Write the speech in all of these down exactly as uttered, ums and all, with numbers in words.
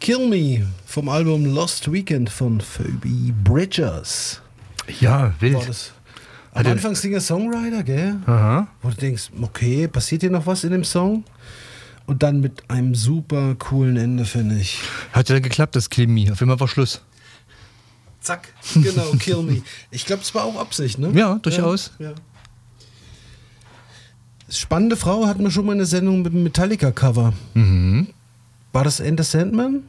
Kill Me vom Album Lost Weekend von Phoebe Bridgers. Ja, wild. War das am Anfang Singer-Songwriter, gell? Aha. Wo du denkst, okay, passiert hier noch was in dem Song? Und dann mit einem super coolen Ende, finde ich. Hat ja geklappt, das Kill Me. Auf einmal war Schluss. Zack, genau, Kill Me. Ich glaube, es war auch Absicht, ne? Ja, durchaus. Ja, ja. Spannende Frau hatten wir schon mal eine Sendung mit einem Metallica-Cover. Mhm. War das Enter Sandman?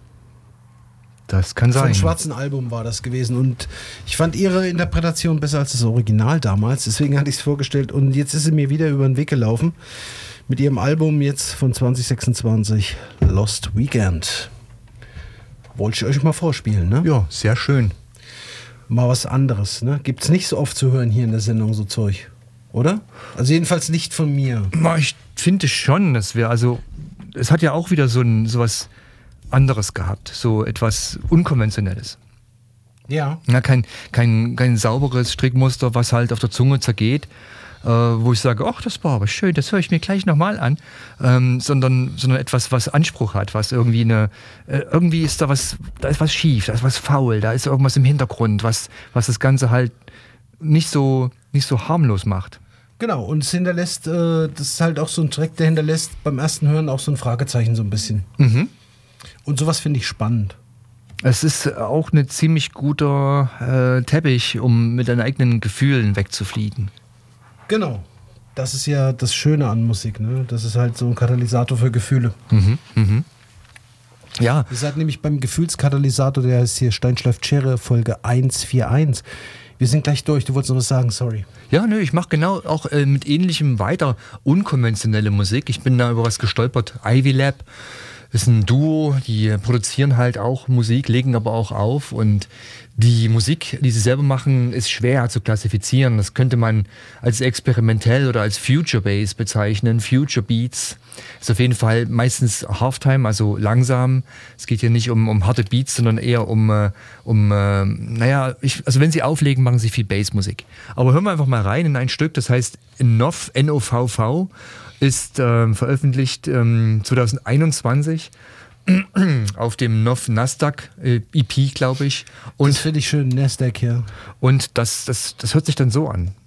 Das kann sein. Vom schwarzen Album war das gewesen. Und ich fand ihre Interpretation besser als das Original damals. Deswegen hatte ich es vorgestellt. Und jetzt ist sie mir wieder über den Weg gelaufen. Mit ihrem Album jetzt von zwanzig sechsundzwanzig, Lost Weekend. Wollte ich euch mal vorspielen, ne? Ja, sehr schön. Mal was anderes, ne? Gibt's nicht so oft zu hören hier in der Sendung, so Zeug. Oder? Also jedenfalls nicht von mir. Ich finde schon, dass wir, also, es hat ja auch wieder so ein, sowas anderes gehabt. So etwas Unkonventionelles. Ja. Ja, kein, kein, kein sauberes Strickmuster, was halt auf der Zunge zergeht. Äh, wo ich sage, ach, das war aber schön, das höre ich mir gleich nochmal an, ähm, sondern, sondern etwas, was Anspruch hat, was irgendwie eine, äh, irgendwie ist da was, da ist was schief, da ist was faul, da ist irgendwas im Hintergrund, was, was das Ganze halt nicht so, nicht so harmlos macht. Genau, und es hinterlässt, äh, das ist halt auch so ein Track, der hinterlässt beim ersten Hören auch so ein Fragezeichen so ein bisschen. Mhm. Und sowas finde ich spannend. Es ist auch ein ziemlich guter äh, Teppich, um mit deinen eigenen Gefühlen wegzufliegen. Genau. Das ist ja das Schöne an Musik, ne? Das ist halt so ein Katalysator für Gefühle. Mhm, mhm. Ja. Ihr seid nämlich beim Gefühlskatalysator, der heißt hier Steinschleif-Cherre, Folge hundertvierundvierzig. Wir sind gleich durch. Du wolltest noch was sagen, sorry. Ja, nö, ich mache genau auch äh, mit ähnlichem weiter unkonventionelle Musik. Ich bin da über was gestolpert. Ivy Lab ist ein Duo, die produzieren halt auch Musik, legen aber auch auf, und die Musik, die sie selber machen, ist schwer zu klassifizieren. Das könnte man als experimentell oder als Future Bass bezeichnen. Future Beats ist auf jeden Fall meistens Halftime, also langsam. Es geht hier nicht um, um harte Beats, sondern eher um, um äh, naja, ich, also wenn sie auflegen, machen sie viel Bassmusik. Aber hören wir einfach mal rein in ein Stück, das heißt N O V, N O V V, ist äh, veröffentlicht ähm, zwanzig einundzwanzig auf dem N O V Nasdaq äh, E P, glaube ich. Und das finde ich schön, Nasdaq hier. Und das, das, das hört sich dann so an.